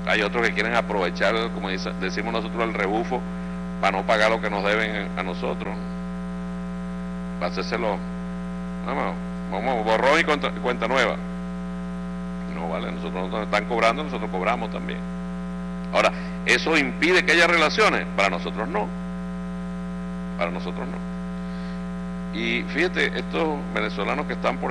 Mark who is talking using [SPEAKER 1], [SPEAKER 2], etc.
[SPEAKER 1] Hay otros que quieren aprovechar, como decimos nosotros, el rebufo para no pagar lo que nos deben a nosotros, para hacérselo, vamos, borrón y cuenta nueva. No vale, nosotros nos están cobrando, nosotros cobramos también. Ahora, ¿eso impide que haya relaciones? Para nosotros no. Para nosotros no. Y fíjate, estos venezolanos que están por